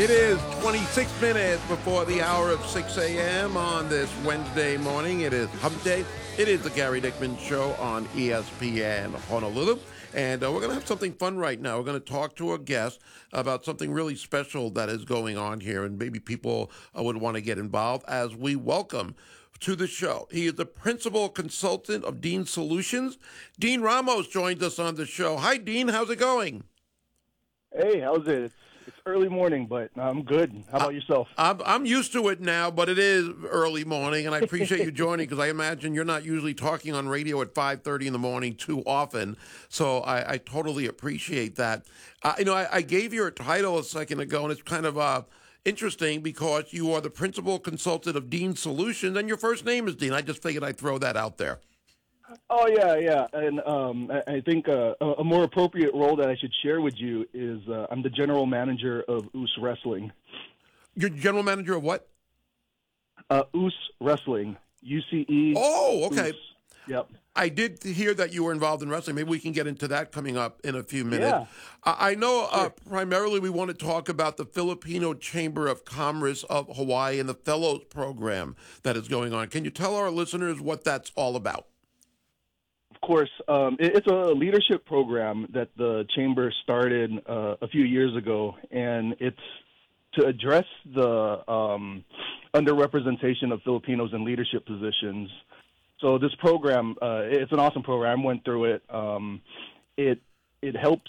It is 26 minutes before the hour of 6 a.m. on this Wednesday morning. It is Hump Day. It is the Gary Dickman Show on ESPN Honolulu. And we're going to have something fun right now. We're going to talk to a guest about something really special that is going on here. And maybe people would want to get involved as we welcome to the show. He is the principal consultant of Dean Solutions. Dean Ramos joins us on the show. Hi, Dean. How's it going? Hey, how's it? It's early morning, but I'm good. How about yourself? I'm used to it now, but it is early morning, and I appreciate you joining because I imagine you're not usually talking on radio at 5:30 in the morning too often. So I totally appreciate that. I gave your title a second ago, and it's kind of interesting because you are the principal consultant of Dean Solutions, and your first name is Dean. I just figured I'd throw that out there. Oh, yeah. And I think a more appropriate role that I should share with you is I'm the general manager of Oos Wrestling. You're general manager of what? Oos Wrestling. UCE. Oh, okay. Oos. Yep. I did hear that you were involved in wrestling. Maybe we can get into that coming up in a few minutes. Yeah. I know Sure. primarily we want to talk about the Filipino Chamber of Commerce of Hawaii and the Fellows Program that is going on. Can you tell our listeners what that's all about? Of course. It's a leadership program that the Chamber started a few years ago, and it's to address the underrepresentation of Filipinos in leadership positions. So this program, it's an awesome program. I went through it. It helps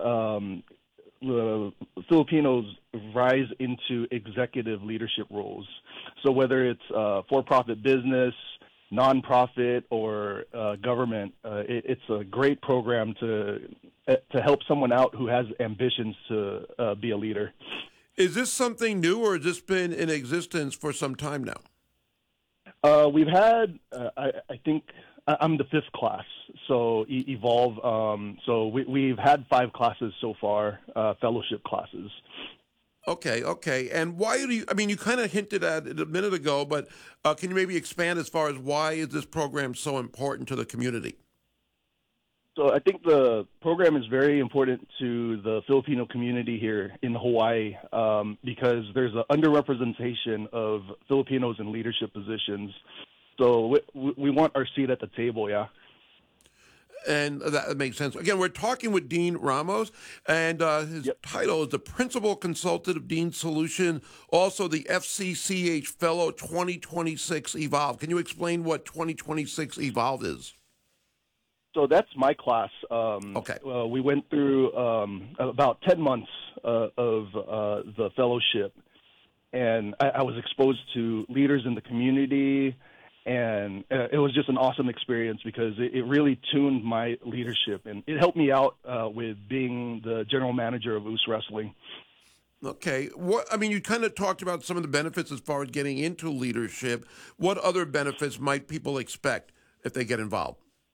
the Filipinos rise into executive leadership roles. So whether it's for-profit business, nonprofit, or government, it's a great program to help someone out who has ambitions to be a leader. Is this something new, or has this been in existence for some time now? We've had, I think, I'm the fifth class, so Evolve. So we've had 5 classes so far, fellowship classes. Okay. And why do you, you kind of hinted at it a minute ago, but can you maybe expand as far as why is this program so important to the community? So I think the program is very important to the Filipino community here in Hawaii because there's an underrepresentation of Filipinos in leadership positions. So we want our seat at the table, yeah. And that makes sense. Again, we're talking with Dean Ramos, and his title is the Principal Consultant of Dean Solution, also the FCCH Fellow 2026 Evolve. Can you explain what 2026 Evolve is? So that's my class. Okay. We went through about 10 months of the fellowship, and I was exposed to leaders in the community, and it was just an awesome experience because it really tuned my leadership, and it helped me out with being the general manager of Oos Wrestling. Okay. You kind of talked about some of the benefits as far as getting into leadership. What other benefits might people expect if they get involved?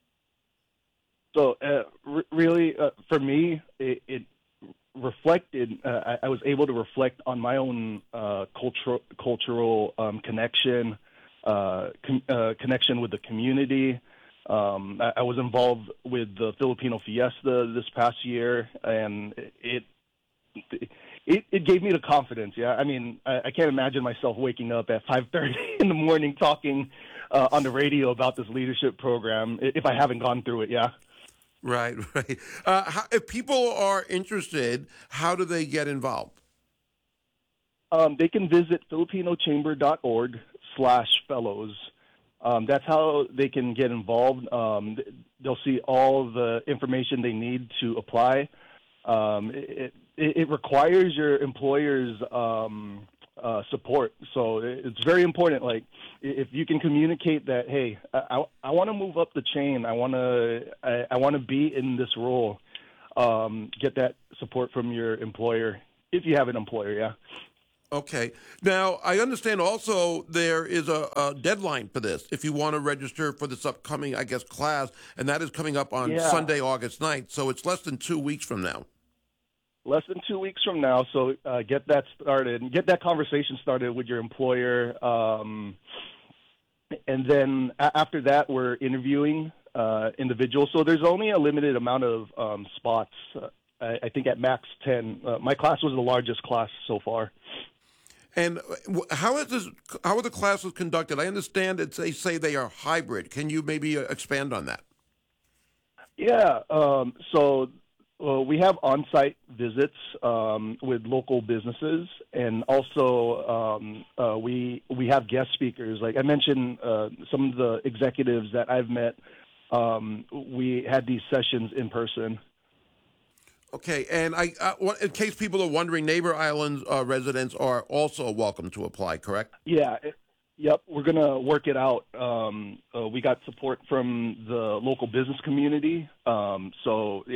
So really, for me, it reflected. I was able to reflect on my own cultural connection, connection with the community. I was involved with the Filipino Fiesta this past year, and it gave me the confidence. Yeah, I can't imagine myself waking up at 5:30 in the morning talking on the radio about this leadership program if I haven't gone through it. Yeah. Right. If people are interested, how do they get involved? They can visit filipinochamber.org/fellows. That's how they can get involved. They'll see all the information they need to apply. It requires your employer's support. So it's very important. Like, if you can communicate that, hey, I want to move up the chain. I want to be in this role. Get that support from your employer if you have an employer. Yeah. Okay. Now, I understand also there is a deadline for this if you want to register for this upcoming, class, and that is coming up on Sunday, August 9th. So it's less than 2 weeks from now. Less than 2 weeks from now, so get that started and get that conversation started with your employer. And then after that, we're interviewing individuals. So there's only a limited amount of spots. I think at max 10. My class was the largest class so far. And how is this? How are the classes conducted? I understand that they say they are hybrid. Can you maybe expand on that? Yeah. We have on-site visits with local businesses, and also we have guest speakers. Like I mentioned, some of the executives that I've met, we had these sessions in person. Okay, and in case people are wondering, Neighbor Islands residents are also welcome to apply, correct? Yeah. Yep, we're gonna work it out. We got support from the local business community. So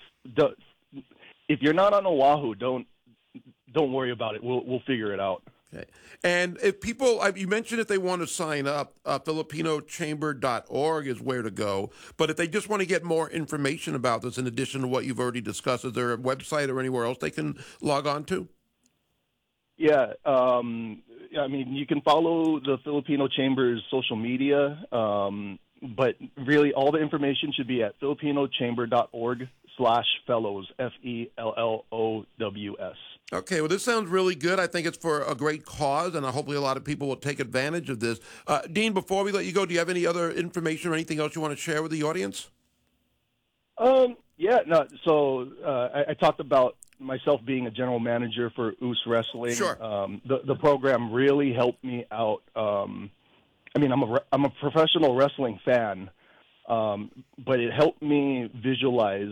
if you're not on Oahu, don't worry about it. We'll figure it out. Okay. And if people, you mentioned if they want to sign up, FilipinoChamber.org is where to go. But if they just want to get more information about this, in addition to what you've already discussed, is there a website or anywhere else they can log on to? Yeah, I mean, you can follow the Filipino Chamber's social media, but really all the information should be at FilipinoChamber.org/fellows, FELLOWS. Okay, well, this sounds really good. I think it's for a great cause, and hopefully a lot of people will take advantage of this. Dean, before we let you go, do you have any other information or anything else you want to share with the audience? Yeah, no. So I talked about myself being a general manager for Oos Wrestling. Sure. The program really helped me out. I mean, I'm a professional wrestling fan, but it helped me visualize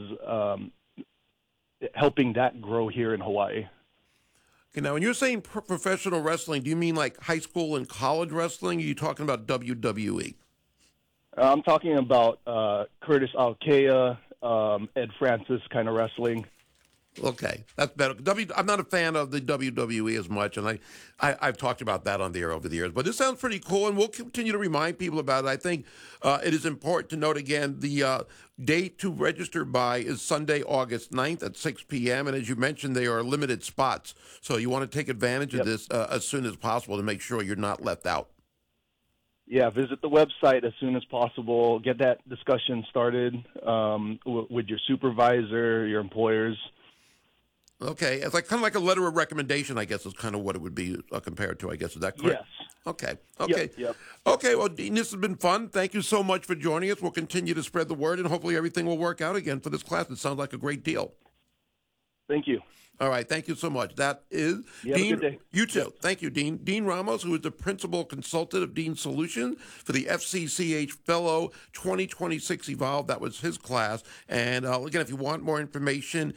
helping that grow here in Hawaii. Okay, now, when you're saying professional wrestling, do you mean like high school and college wrestling? Or are you talking about WWE? I'm talking about Curtis Alkea, Ed Francis kind of wrestling. Okay, that's better. I'm not a fan of the WWE as much, and I've talked about that on the air over the years. But this sounds pretty cool, and we'll continue to remind people about it. I think it is important to note again the date to register by is Sunday, August 9th at 6 p.m. And as you mentioned, there are limited spots, so you want to take advantage of this as soon as possible to make sure you're not left out. Yeah, visit the website as soon as possible. Get that discussion started with your supervisor, your employers. Okay, it's like kind of like a letter of recommendation, I guess, is kind of what it would be compared to, I guess. Is that correct? Yes. Okay. Yep. Okay, well, Dean, this has been fun. Thank you so much for joining us. We'll continue to spread the word, and hopefully everything will work out again for this class. It sounds like a great deal. Thank you. All right, thank you so much. That is Dean. Dean. Have a good day. You too. Thank you, Dean. Dean Ramos, who is the principal consultant of Dean Solutions for the FCCH Fellow 2026 Evolve. That was his class. And again, if you want more information,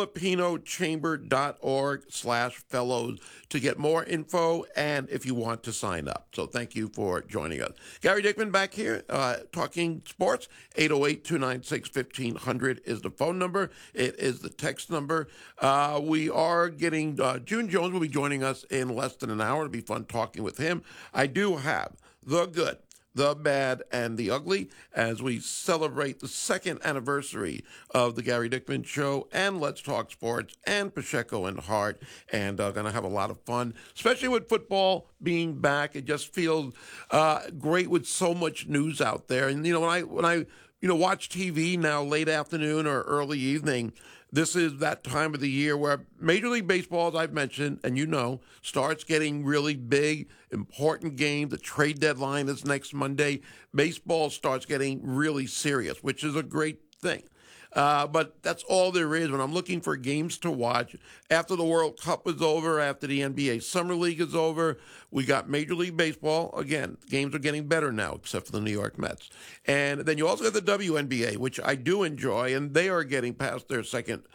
FilipinoChamber.org/fellows to get more info and if you want to sign up. So thank you for joining us. Gary Dickman back here talking sports. 808-296-1500 is the phone number. It is the text number. We are getting June Jones will be joining us in less than an hour. It'll be fun talking with him. I do have the good, the bad, and the ugly as we celebrate the second anniversary of the Gary Dickman Show and Let's Talk Sports and Pacheco and Hart, and going to have a lot of fun, especially with football being back. It just feels great with so much news out there. And when I watch TV now late afternoon or early evening, this is that time of the year where Major League Baseball, as I've mentioned, and starts getting really big, important games. The trade deadline is next Monday. Baseball starts getting really serious, which is a great thing. But that's all there is when I'm looking for games to watch. After the World Cup is over, after the NBA Summer League is over, we got Major League Baseball. Again, games are getting better now, except for the New York Mets. And then you also got the WNBA, which I do enjoy, and they are getting past their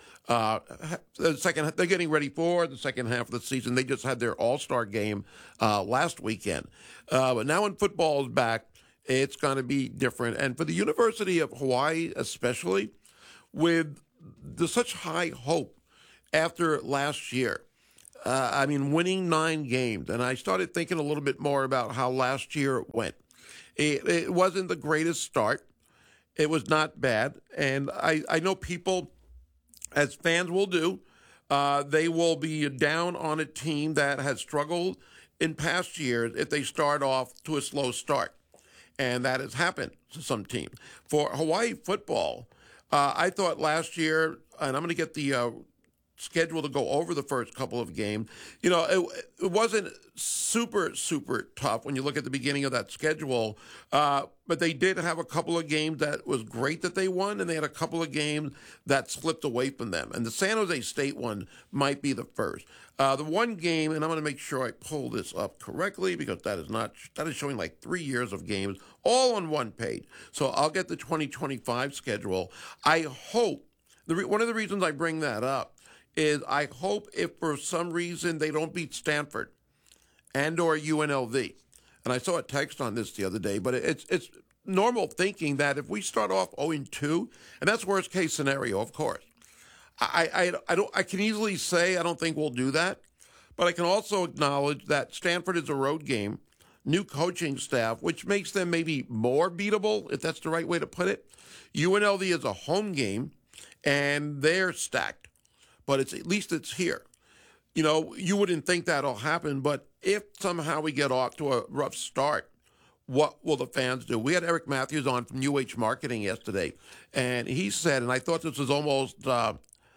they're getting ready for the second half of the season. They just had their All-Star game last weekend. But now when football is back, it's going to be different. And for the University of Hawaii especially, with such high hope after last year. Winning 9 games. And I started thinking a little bit more about how last year went. It wasn't the greatest start. It was not bad. And I know people, as fans will do, they will be down on a team that has struggled in past years if they start off to a slow start. And that has happened to some teams. For Hawaii football, I thought last year, and I'm going to get the schedule to go over the first couple of games. It wasn't super, super tough when you look at the beginning of that schedule, but they did have a couple of games that was great that they won, and they had a couple of games that slipped away from them. And the San Jose State one might be the first. The one game, and I'm going to make sure I pull this up correctly because that is showing like 3 years of games all on one page. So I'll get the 2025 schedule. I hope, one of the reasons I bring that up is I hope if for some reason they don't beat Stanford and or UNLV, and I saw a text on this the other day, but it's normal thinking that if we start off 0-2, and that's worst case scenario, of course. I can easily say I don't think we'll do that, but I can also acknowledge that Stanford is a road game, new coaching staff, which makes them maybe more beatable, if that's the right way to put it. UNLV is a home game, and they're stacked, but at least it's here. You wouldn't think that'll happen, but if somehow we get off to a rough start, what will the fans do? We had Eric Matthews on from UH Marketing yesterday, and he said, and I thought this was almost a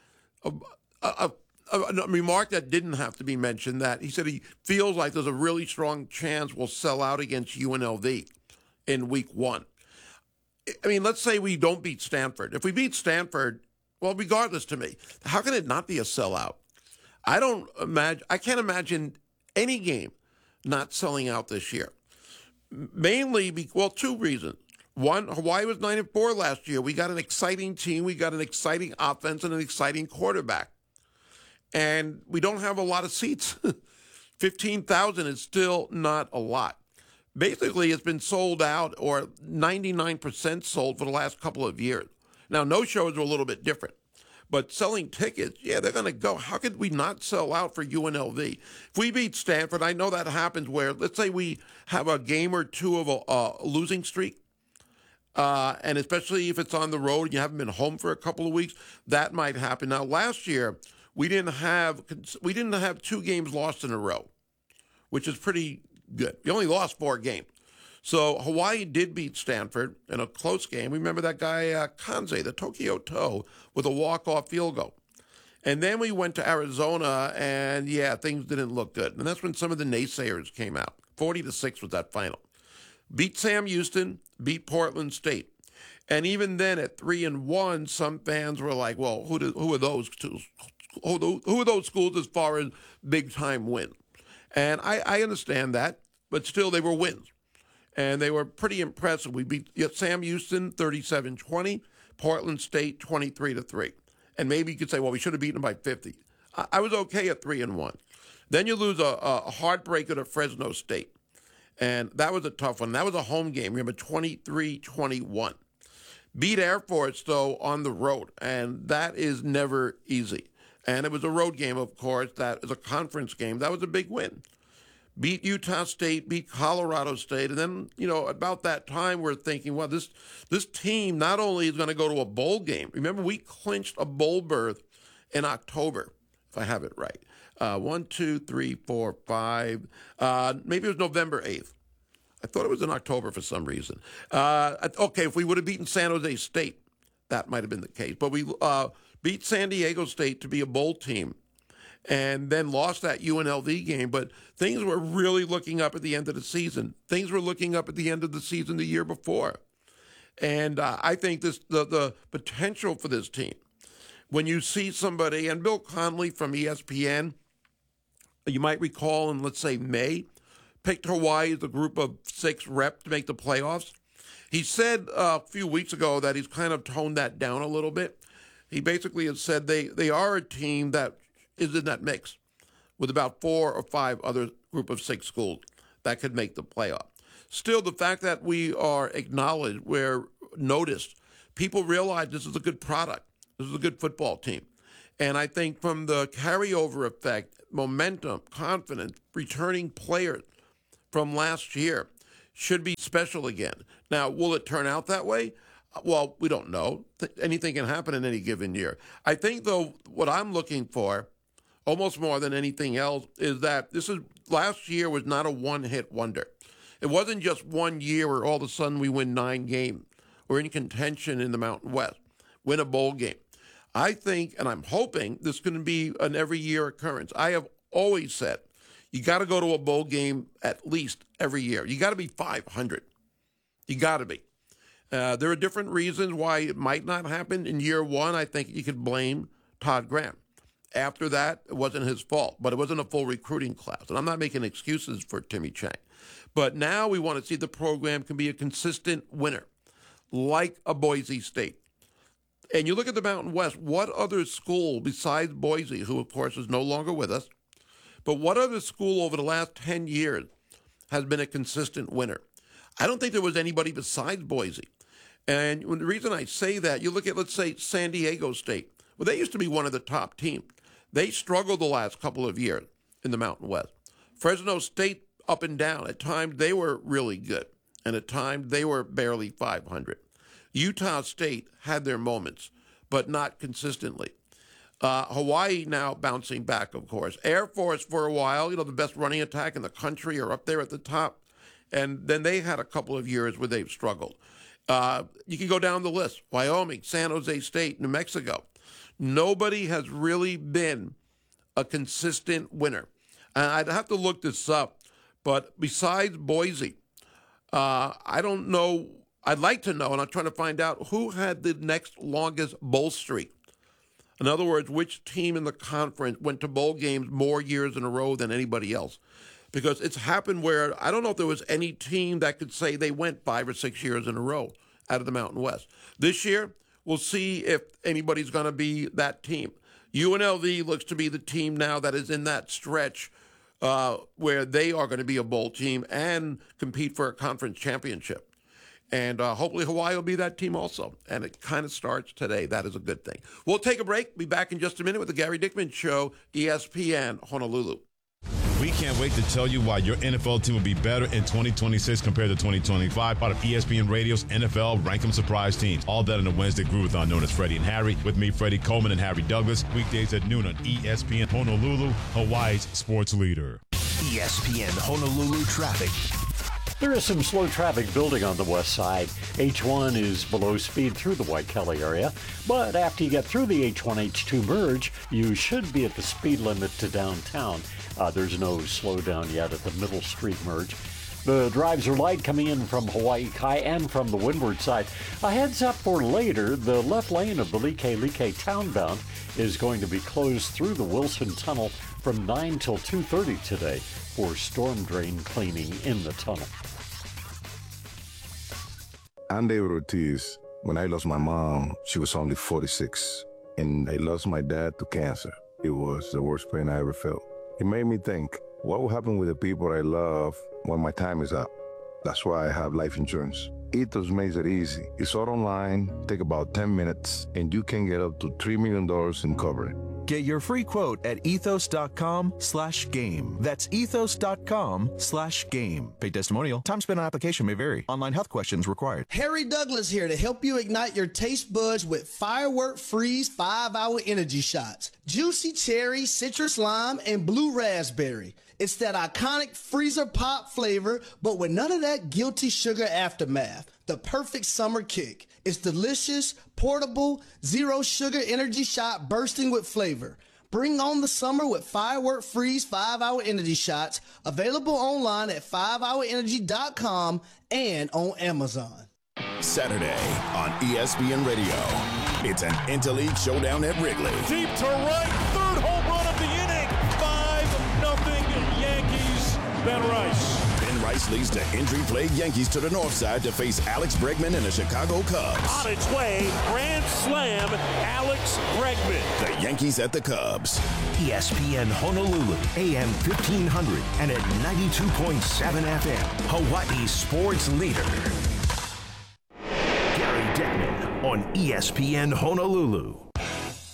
remark that didn't have to be mentioned, that he said he feels like there's a really strong chance we'll sell out against UNLV in week 1. I mean, let's say we don't beat Stanford. If we beat Stanford, well, regardless to me, how can it not be a sellout? I can't imagine any game not selling out this year. Mainly, 2 reasons. One, Hawaii was 9-4 last year. We got an exciting team. We got an exciting offense and an exciting quarterback. And we don't have a lot of seats. 15,000 is still not a lot. Basically, it's been sold out or 99% sold for the last couple of years. Now, no-shows are a little bit different. But selling tickets, yeah, they're going to go. How could we not sell out for UNLV? If we beat Stanford, I know that happens where, let's say we have a game or two of a losing streak. And especially if it's on the road and you haven't been home for a couple of weeks, that might happen. Now, last year, we didn't have 2 games lost in a row, which is pretty good. We only lost 4 games. So Hawaii did beat Stanford in a close game. Remember that guy, Kanze, the Tokyo Toe, with a walk-off field goal. And then we went to Arizona, and, yeah, things didn't look good. And that's when some of the naysayers came out. 40-6 was that final. Beat Sam Houston, beat Portland State. And even then at 3-1, some fans were like, well, who are those two? Who are those schools as far as big-time wins? And I understand that, but still they were wins. And they were pretty impressive. We beat Sam Houston 37-20, Portland State 23-3. And maybe you could say, well, we should have beaten them by 50. I was okay at 3-1. Then you lose a heartbreaker to Fresno State. And that was a tough one. That was a home game. Remember, 23-21. Beat Air Force, though, on the road. And that is never easy. And it was a road game, of course. That is a conference game. That was a big win. Beat Utah State, beat Colorado State. And then, about that time, we're thinking, well, this team not only is going to go to a bowl game. Remember, we clinched a bowl berth in October, if I have it right. 1, 2, 3, 4, 5. Maybe it was November 8th. I thought it was in October for some reason. Okay, if we would have beaten San Jose State, that might have been the case. But we beat San Diego State to be a bowl team and then lost that UNLV game. But things were really looking up at the end of the season. Things were looking up at the end of the season the year before. And I think the potential for this team, when you see somebody, and Bill Connelly from ESPN, you might recall in, let's say, May, picked Hawaii as a group of 6 reps to make the playoffs. He said a few weeks ago that he's kind of toned that down a little bit. He basically has said they are a team that is in that mix with about 4 or 5 other group of 6 schools that could make the playoff. Still, the fact that we are acknowledged, we're noticed, people realize this is a good product. This is a good football team. And I think from the carryover effect, momentum, confidence, returning players from last year should be special again. Now, will it turn out that way? Well, we don't know. Anything can happen in any given year. I think, though, what I'm looking for, almost more than anything else, is that last year was not a one-hit wonder. It wasn't just 1 year where all of a sudden we win 9 games. We're in contention in the Mountain West, win a bowl game. I think, and I'm hoping, this is going to be an every year occurrence. I have always said you got to go to a bowl game at least every year. You got to be 500. You got to be. There are different reasons why it might not happen. In year one, I think you could blame Todd Graham. After that, it wasn't his fault, but it wasn't a full recruiting class. And I'm not making excuses for Timmy Chang. But now we want to see the program can be a consistent winner, like a Boise State. And you look at the Mountain West, what other school besides Boise, who of course is no longer with us, but what other school over the last 10 years has been a consistent winner? I don't think there was anybody besides Boise. And the reason I say that, you look at, let's say, San Diego State. Well, they used to be one of the top teams. They struggled the last couple of years in the Mountain West. Fresno State, up and down. At times, they were really good. And at times, they were barely 500. Utah State had their moments, but not consistently. Hawaii now bouncing back, of course. Air Force for a while, the best running attack in the country, are up there at the top. And then they had a couple of years where they've struggled. You can go down the list. Wyoming, San Jose State, New Mexico. Nobody has really been a consistent winner. And I'd have to look this up. But besides Boise, I don't know. I'd like to know, and I'm trying to find out, who had the next longest bowl streak. In other words, which team in the conference went to bowl games more years in a row than anybody else? Because it's happened where I don't know if there was any team that could say they went 5 or 6 years in a row out of the Mountain West. This year, we'll see if anybody's going to be that team. UNLV looks to be the team now that is in that stretch where they are going to be a bowl team and compete for a conference championship. And hopefully Hawaii will be that team also. And it kind of starts today. That is a good thing. We'll take a break. Be back in just a minute with the Gary Dickman Show, ESPN Honolulu. We can't wait to tell you why your NFL team will be better in 2026 compared to 2025. Part of ESPN Radio's NFL Rank'em Surprise Teams. All that in a Wednesday groove-a-thon known as Freddie and Harry. With me, Freddie Coleman and Harry Douglas. Weekdays at noon on ESPN Honolulu, Hawaii's sports leader. ESPN Honolulu traffic. There is some slow traffic building on the west side. H1 is below speed through the Waikele area, but after you get through the H1-H2 merge, you should be at the speed limit to downtown. There's no slowdown yet at the Middle Street merge. The drives are light coming in from Hawaii Kai and from the windward side. A heads up for later, the left lane of the Like townbound is going to be closed through the Wilson Tunnel from 9 till 2:30 today for storm drain cleaning in the tunnel. I'm David Ortiz. When I lost my mom, she was only 46, and I lost my dad to cancer. It was the worst pain I ever felt. It made me think, what will happen with the people I love when my time is up? That's why I have life insurance. Ethos makes it easy. It's all online, take about 10 minutes, and you can get up to $3 million in coverage. Get your free quote at ethos.com/game. That's ethos.com/game. Paid testimonial. Time spent on application may vary. Online health questions required. Harry Douglas here to help you ignite your taste buds with Firework Freeze 5-Hour Energy Shots. Juicy cherry, citrus lime, and blue raspberry. It's that iconic freezer pop flavor, but with none of that guilty sugar aftermath. The perfect summer kick. It's delicious, portable, zero sugar energy shot bursting with flavor. Bring on the summer with Firework Freeze 5-Hour Energy Shots, available online at 5hourenergy.com and on Amazon. Saturday on ESPN Radio. It's an Interleague showdown at Wrigley. Deep to right, third home run of the inning. 5-0 Yankees. Ben Rice. Ben Rice leads the injury-plagued Yankees to the north side to face Alex Bregman and the Chicago Cubs. On its way, grand slam, Alex Bregman. The Yankees at the Cubs. ESPN Honolulu, AM 1500 and at 92.7 FM. Hawaii's sports leader. Gary Dickman on ESPN Honolulu.